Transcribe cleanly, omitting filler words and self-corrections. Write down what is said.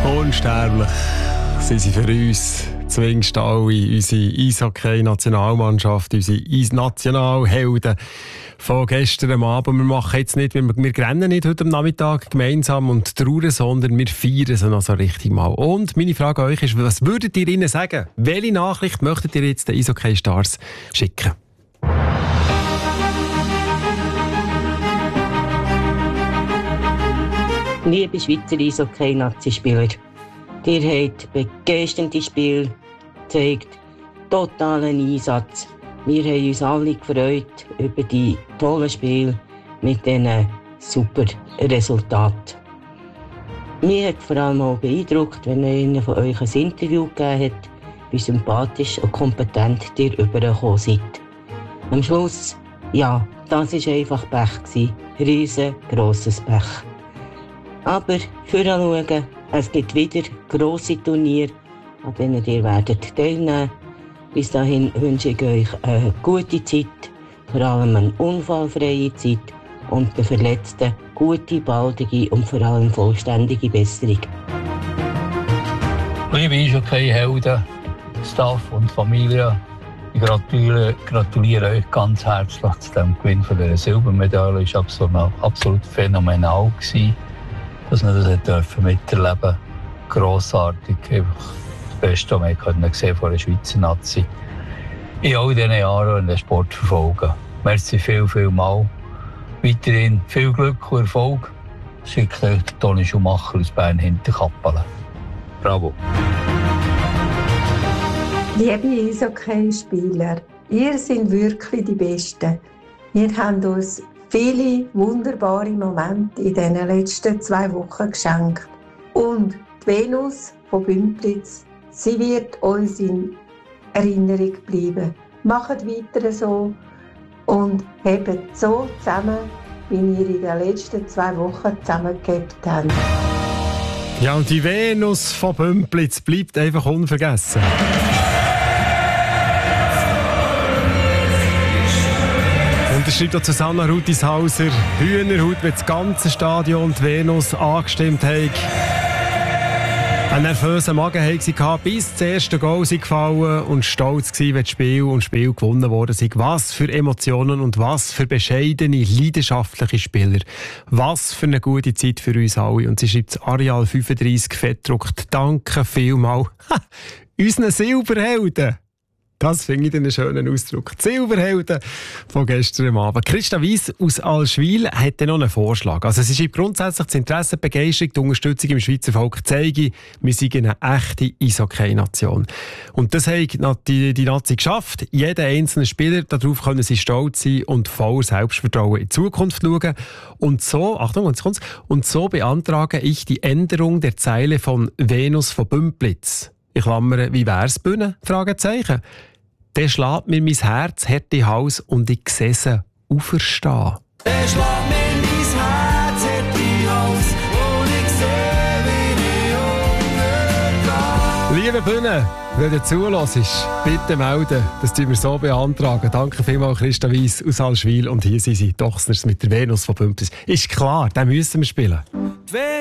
Unsterblich sind sie für uns, zwingst alle, unsere Eishockey-Nationalmannschaft, unsere Nationalhelden von gestern Abend. Wir machen jetzt nicht, wir rennen nicht heute am Nachmittag gemeinsam und trauern, sondern wir feiern sie noch so richtig mal. Und meine Frage an euch ist, was würdet ihr ihnen sagen? Welche Nachricht möchtet ihr jetzt den Eishockey-Stars schicken? Liebe Schweizer Eishockey-Nazi-Spieler, ihr habt begeisternde Spiel gezeigt, totalen Einsatz. Wir haben uns alle gefreut über die tollen Spiele mit diesen super Resultaten. Mich hat vor allem auch beeindruckt, wenn einer von euch ein Interview gegeben hat, wie sympathisch und kompetent ihr rübergekommen seid. Am Schluss, ja, das war einfach Pech. Riesengrosses Pech. Aber voranschauen, es gibt wieder grosse Turniere, an denen ihr werdet teilnehmen. Bis dahin wünsche ich euch eine gute Zeit, vor allem eine unfallfreie Zeit und den Verletzten gute, baldige und vor allem vollständige Besserung. Liebe Eishockey-Helden, Staff und Familie, ich gratuliere euch ganz herzlich zu dem Gewinn von dieser Silbermedaille. Es war absolut phänomenal, dass wir das miterleben durften. Grossartig. Einfach das Beste, was wir gesehen von der Schweizer Nazi. In all diesen Jahren den Sport verfolgen. Merci viel mal. Weiterhin viel Glück und Erfolg. Schickt euch Toni Schumacher aus Bern-Hinterkappelen. Bravo. Liebe Eishockey-Spieler, ihr seid wirklich die Besten. Ihr habt uns viele wunderbare Momente in den letzten 2 Wochen geschenkt. Und die Venus von Bümpliz, sie wird uns in Erinnerung bleiben. Macht weiter so und hebt so zusammen, wie ihr in den letzten 2 Wochen zusammengehabt habt. Ja, und die Venus von Bümpliz bleibt einfach unvergessen. Und er schreibt auch Susanna Rutishauser, Hühnerhaut, wenn das ganze Stadion die Venus angestimmt hat. Ein nervöser Magen hatte, bis das erste Goal gefallen und stolz war, wenn das Spiel gewonnen worden ist. Was für Emotionen und was für bescheidene, leidenschaftliche Spieler. Was für eine gute Zeit für uns alle. Und sie schreibt Areal 35 fettdruckt. Danke vielmals. Unseren Silberhelden. Das finde ich einen schönen Ausdruck. Die Silberhelden von gestern Abend. Christa Weiss aus Allschwil hat noch einen Vorschlag. Also sie schreibt grundsätzlich das Interesse, die Begeisterung, die Unterstützung im Schweizer Volk zeigen, wir sind eine echte Eishockey-Nation. Und das hat die Nazi geschafft. Jeder einzelne Spieler, darauf können sie stolz sein und voller Selbstvertrauen in die Zukunft schauen. Und so, Achtung, jetzt kommt's, und so beantrage ich die Änderung der Zeile von Venus von Bümpliz. Ich klammere, wie wär's, Bühne? Fragezeichen. Der schlägt mir mein Herz, harte Hals und ich sehe sie auferstehen. Der schlägt mir mein Herz, harte Hals und ich sehe, wie ich untergehe. Liebe Bühne, wenn du zuhörst, bitte melden, das tun wir so beantragen. Danke vielmals, Christa Weiss aus Allschwil. Und hier sind sie, Dochsners mit der Venus von Bümpliz. Ist klar, den müssen wir spielen.